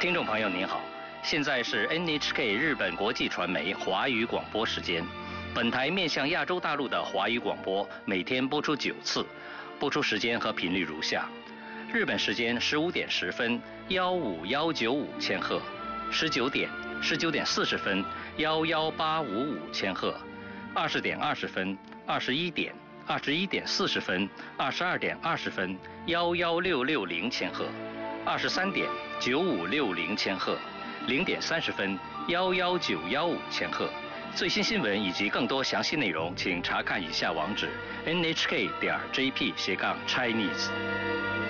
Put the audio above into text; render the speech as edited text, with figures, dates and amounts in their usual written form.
听众朋友您好，现在是 NHK 日本国际传媒华语广播时间。本台面向亚洲大陆的华语广播每天播出9次，播出时间和频率如下：日本时间15点10分15195千赫，19点、19点40分11855千赫，20点20分、21点、21点40分、22点20分11660千赫，23点9560千赫，0点30分11915千赫。最新新闻以及更多详细内容，请查看以下网址 nhk.jp/Chinese。